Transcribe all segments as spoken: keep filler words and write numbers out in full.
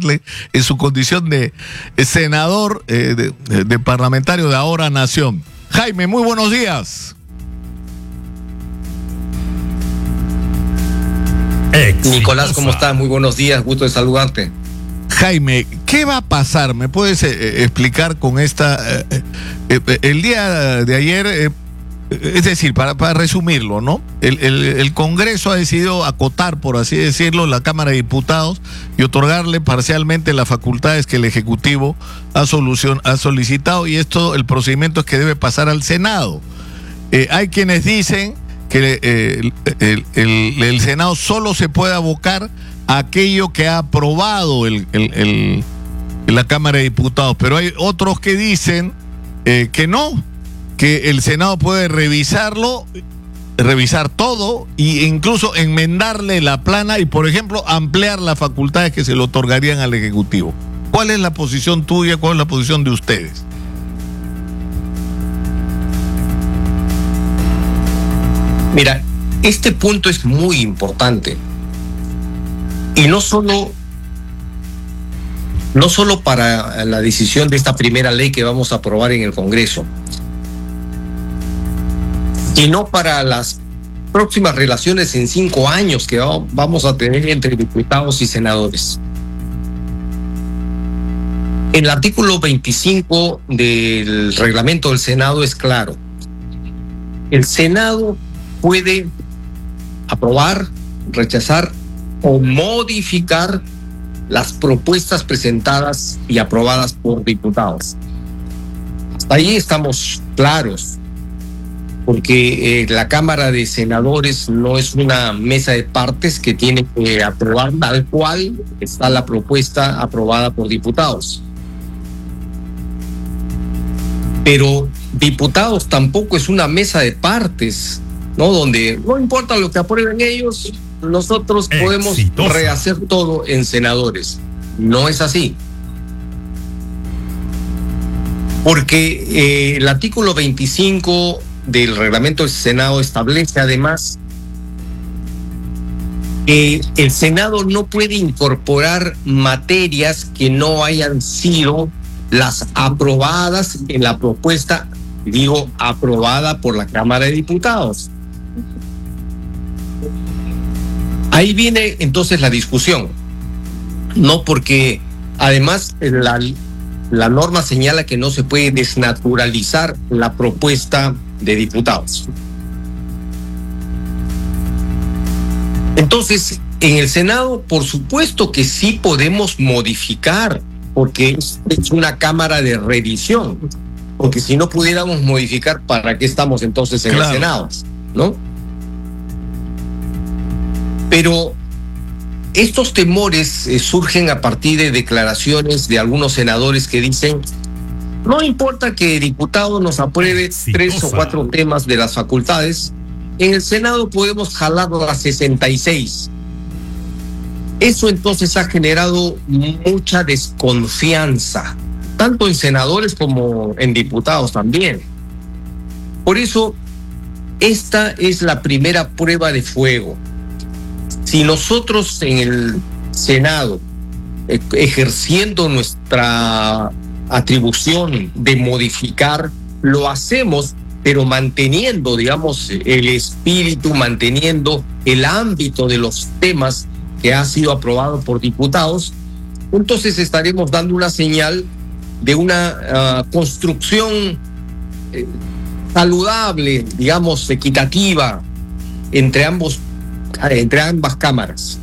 preguntarle en su condición de senador, eh, de, de parlamentario de Ahora Nación. Jaime, muy buenos días. Exitosa. Nicolás, ¿cómo estás? Muy buenos días, gusto de saludarte. Jaime, ¿qué va a pasar? ¿Me puedes eh, explicar con esta... Eh, eh, el día de ayer, eh, es decir, para, para resumirlo, ¿no? El, el, el Congreso ha decidido acotar, por así decirlo, la Cámara de Diputados y otorgarle parcialmente las facultades que el Ejecutivo ha, solucion, ha solicitado, y esto, el procedimiento es que debe pasar al Senado. Eh, hay quienes dicen que eh, el, el, el Senado solo se puede abocar a aquello que ha aprobado el, el, el, la Cámara de Diputados, pero hay otros que dicen eh, que no, que el Senado puede revisarlo, revisar todo e incluso enmendarle la plana y, por ejemplo, ampliar las facultades que se le otorgarían al Ejecutivo. ¿Cuál es la posición tuya? ¿Cuál es la posición de ustedes? Mira, este punto es muy importante. Y no solo, no solo para la decisión de esta primera ley que vamos a aprobar en el Congreso, sino para las próximas relaciones en cinco años que vamos a tener entre diputados y senadores. El artículo veinticinco del reglamento del Senado es claro. El Senado puede aprobar, rechazar o modificar las propuestas presentadas y aprobadas por diputados. Hasta ahí estamos claros, porque eh, la Cámara de Senadores no es una mesa de partes que tiene que aprobar tal cual está la propuesta aprobada por diputados. Pero diputados tampoco es una mesa de partes, ¿no? Donde no importa lo que aprueben ellos, nosotros podemos Exitosa. rehacer todo en senadores. No es así. Porque eh, el artículo veinticinco del reglamento del Senado establece además que el Senado no puede incorporar materias que no hayan sido las aprobadas en la propuesta, digo, aprobada por la Cámara de Diputados. Ahí viene entonces la discusión, no, porque además la, la norma señala que no se puede desnaturalizar la propuesta de diputados. Entonces, en el Senado, por supuesto que sí podemos modificar, porque es, es una cámara de revisión, porque si no pudiéramos modificar, ¿para qué estamos entonces en claro. el Senado? ¿No? Pero estos temores eh, surgen a partir de declaraciones de algunos senadores que dicen: no importa que el diputado nos apruebe Exitosa. tres o cuatro temas de las facultades, en el Senado podemos jalar las sesenta y seis. Eso entonces ha generado mucha desconfianza, tanto en senadores como en diputados también. Por eso, esta es la primera prueba de fuego. Si nosotros en el Senado, ejerciendo nuestra atribución de modificar, lo hacemos, pero manteniendo, digamos, el espíritu, manteniendo el ámbito de los temas que ha sido aprobado por diputados, entonces estaremos dando una señal de una uh, construcción eh, saludable, digamos, equitativa entre ambos entre ambas cámaras.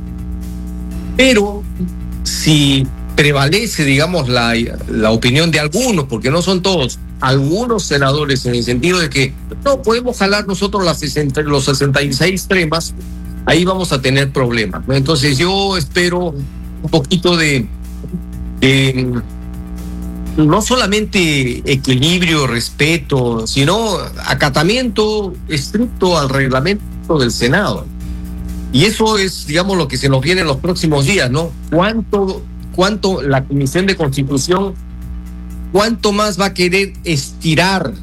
Pero si prevalece, digamos, la, la opinión de algunos, porque no son todos, algunos senadores, en el sentido de que no podemos jalar nosotros las sesenta, los sesenta y seis temas, ahí vamos a tener problemas, ¿no? Entonces yo espero un poquito de, de no solamente equilibrio, respeto, sino acatamiento estricto al reglamento del Senado. Y eso es, digamos, lo que se nos viene en los próximos días, ¿no? ¿Cuánto, cuánto la Comisión de Constitución, cuánto más va a querer estirar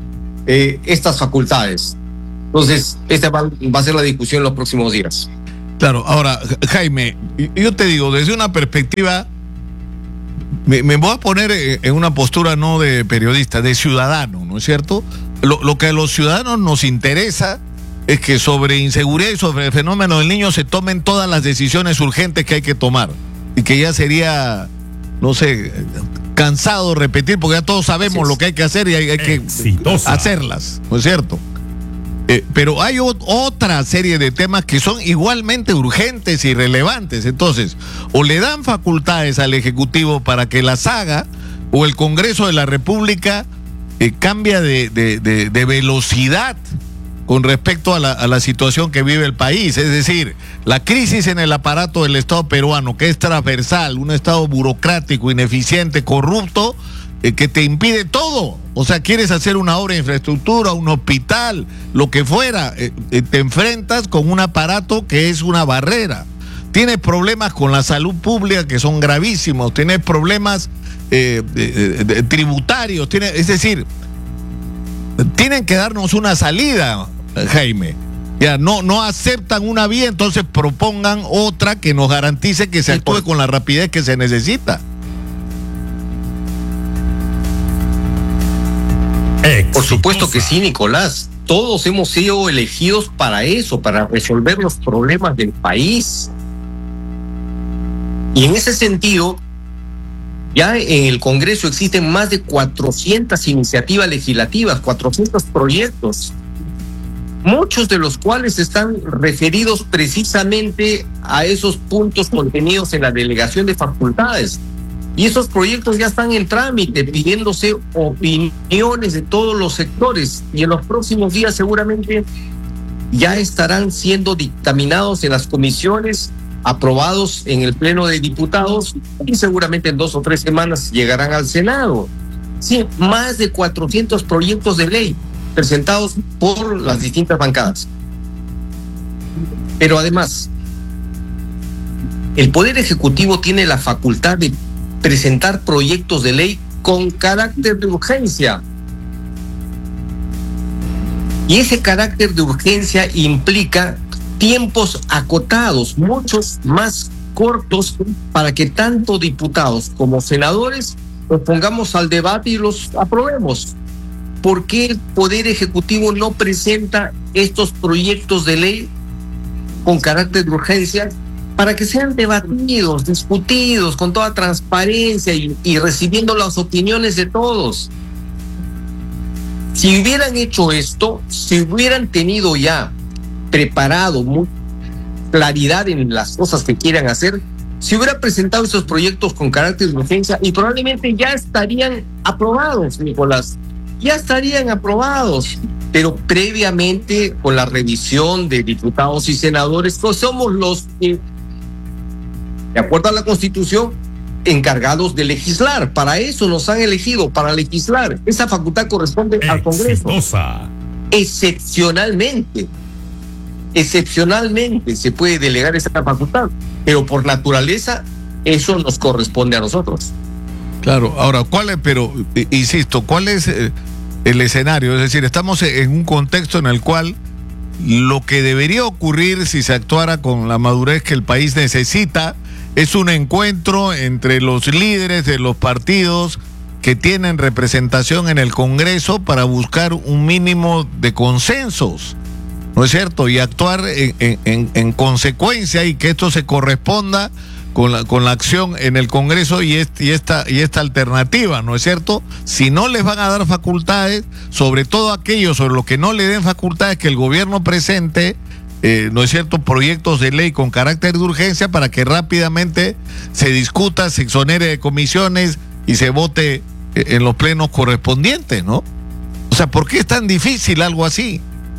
eh, estas facultades? Entonces, esta va, va a ser la discusión en los próximos días. Claro, ahora, Jaime, yo te digo, desde una perspectiva, me, me voy a poner en una postura no de periodista, de ciudadano, ¿no es cierto? Lo, lo que a los ciudadanos nos interesa es que sobre inseguridad y sobre el fenómeno del niño se tomen todas las decisiones urgentes que hay que tomar. Y que ya sería, no sé, cansado repetir, porque ya todos sabemos es. lo que hay que hacer y hay, hay que hacerlas, ¿no es cierto? Eh, pero hay o, otra serie de temas que son igualmente urgentes y relevantes. Entonces, o le dan facultades al Ejecutivo para que las haga, o el Congreso de la República eh, cambia de, de, de, de velocidad con respecto a la, a la situación que vive el país. Es decir, la crisis en el aparato del Estado peruano, que es transversal, un Estado burocrático, ineficiente, corrupto, eh, que te impide todo. O sea, quieres hacer una obra de infraestructura, un hospital, lo que fuera, eh, eh, te enfrentas con un aparato que es una barrera. Tienes problemas con la salud pública que son gravísimos, tienes problemas eh, eh, eh, tributarios, tienes, es decir, tienen que darnos una salida, Jaime. Ya no, no aceptan una vía, entonces propongan otra que nos garantice que se actúe con la rapidez que se necesita. Por supuesto que sí, Nicolás. Todos hemos sido elegidos para eso, para resolver los problemas del país. Y en ese sentido, ya en el Congreso existen más de cuatrocientas iniciativas legislativas, cuatrocientos proyectos, muchos de los cuales están referidos precisamente a esos puntos contenidos en la delegación de facultades. Y esos proyectos ya están en trámite, pidiéndose opiniones de todos los sectores. Y en los próximos días seguramente ya estarán siendo dictaminados en las comisiones, aprobados en el Pleno de Diputados y seguramente en dos o tres semanas llegarán al Senado. Sí, más de cuatrocientos proyectos de ley presentados por las distintas bancadas. Pero además, el Poder Ejecutivo tiene la facultad de presentar proyectos de ley con carácter de urgencia. Y ese carácter de urgencia implica tiempos acotados, muchos más cortos, para que tanto diputados como senadores los pongamos al debate y los aprobemos. ¿Por qué el Poder Ejecutivo no presenta estos proyectos de ley con carácter de urgencia para que sean debatidos, discutidos con toda transparencia y, y recibiendo las opiniones de todos? Si hubieran hecho esto, si hubieran tenido ya preparado muy claridad en las cosas que quieran hacer, si hubiera presentado esos proyectos con carácter de urgencia y probablemente ya estarían aprobados, Nicolás, ya estarían aprobados, pero previamente con la revisión de diputados y senadores, pues somos los que, de acuerdo a la Constitución, encargados de legislar. Para eso nos han elegido, para legislar. Esa facultad corresponde al Congreso. Excepcionalmente, excepcionalmente se puede delegar esa facultad, pero por naturaleza eso nos corresponde a nosotros. Claro, ahora, ¿cuál es, pero, insisto, cuál es el escenario? Es decir, estamos en un contexto en el cual lo que debería ocurrir si se actuara con la madurez que el país necesita es un encuentro entre los líderes de los partidos que tienen representación en el Congreso para buscar un mínimo de consensos, ¿no es cierto? Y actuar en, en, en consecuencia, y que esto se corresponda con la, con la acción en el Congreso y, este, y, esta, y esta alternativa, ¿no es cierto? Si no les van a dar facultades, sobre todo aquellos sobre los que no le den facultades, que el gobierno presente, eh, ¿no es cierto?, proyectos de ley con carácter de urgencia para que rápidamente se discuta, se exonere de comisiones y se vote en los plenos correspondientes, ¿no? O sea, ¿por qué es tan difícil algo así?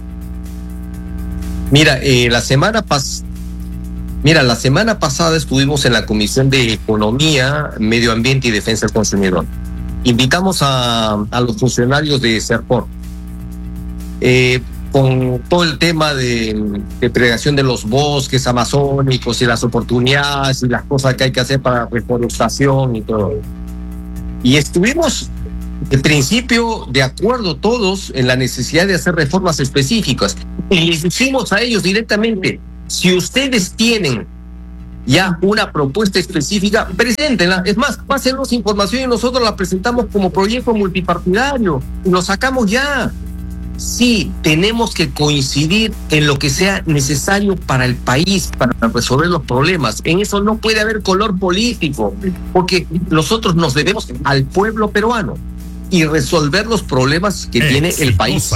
Mira, eh, la semana pas Mira, la semana pasada estuvimos en la Comisión de Economía, Medio Ambiente y Defensa del Consumidor. Invitamos a, a los funcionarios de Serpor eh, con todo el tema de, de predación de los bosques amazónicos y las oportunidades y las cosas que hay que hacer para reforestación y todo. Y estuvimos, en principio, de acuerdo todos en la necesidad de hacer reformas específicas. Y les dijimos a ellos directamente: Si ustedes tienen ya una propuesta específica, preséntenla. Es más, pásenos información y nosotros la presentamos como proyecto multipartidario y lo sacamos ya. Sí, tenemos que coincidir en lo que sea necesario para el país, para resolver los problemas. En eso no puede haber color político, porque nosotros nos debemos al pueblo peruano y resolver los problemas que tiene el país.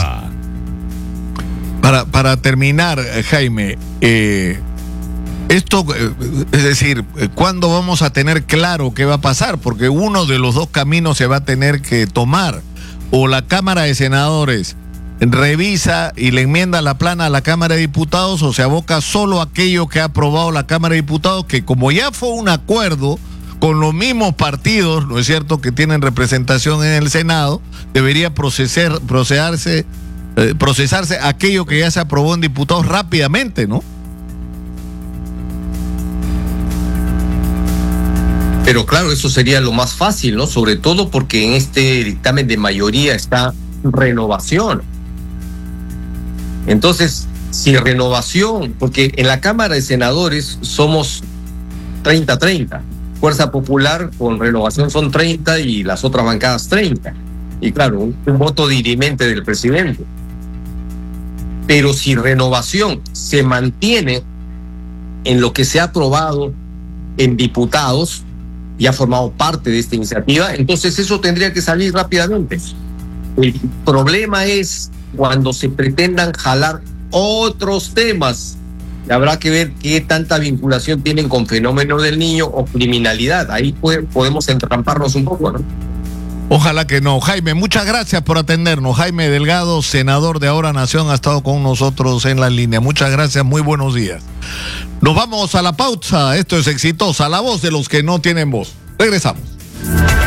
Para, para terminar, Jaime, eh, esto, eh, es decir, ¿cuándo vamos a tener claro qué va a pasar? Porque uno de los dos caminos se va a tener que tomar. O la Cámara de Senadores revisa y le enmienda la plana a la Cámara de Diputados, o se aboca solo a aquello que ha aprobado la Cámara de Diputados, que como ya fue un acuerdo con los mismos partidos, ¿no es cierto?, que tienen representación en el Senado, debería procesar, procesarse, eh, procesarse aquello que ya se aprobó en diputados rápidamente, ¿no? Pero claro, eso sería lo más fácil, ¿no? Sobre todo porque en este dictamen de mayoría está renovación. Entonces, si renovación, porque en la Cámara de Senadores somos treinta treinta, Fuerza Popular con renovación son treinta y las otras bancadas treinta. Y claro, un, un voto dirimente del presidente. Pero si renovación se mantiene en lo que se ha aprobado en diputados y ha formado parte de esta iniciativa, entonces eso tendría que salir rápidamente. El problema es cuando se pretendan jalar otros temas. Habrá que ver qué tanta vinculación tienen con fenómeno del niño o criminalidad. Ahí puede, podemos entramparnos un poco, ¿no? Ojalá que no. Jaime, muchas gracias por atendernos. Jaime Delgado, senador de Ahora Nación, ha estado con nosotros en la línea. Muchas gracias, muy buenos días. Nos vamos a la pausa. Esto es Exitosa, la voz de los que no tienen voz. Regresamos.